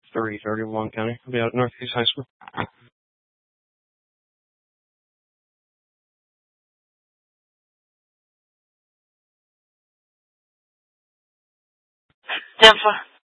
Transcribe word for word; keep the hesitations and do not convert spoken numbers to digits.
three thirty-one County. I'll be out at Northeast High School. Denver.